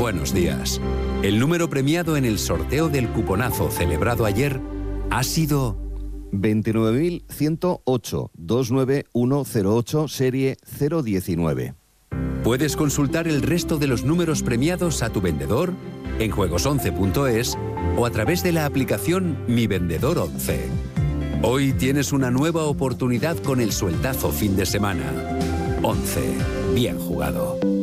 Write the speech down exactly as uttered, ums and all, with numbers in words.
Buenos días. El número premiado en el sorteo del cuponazo celebrado ayer ha sido veintinueve mil ciento ocho, dos nueve uno cero ocho, serie cero diecinueve. Puedes consultar el resto de los números premiados a tu vendedor en juegos once punto es o a través de la aplicación Mi Vendedor once. Hoy tienes una nueva oportunidad con el sueltazo fin de semana. once. Bien jugado.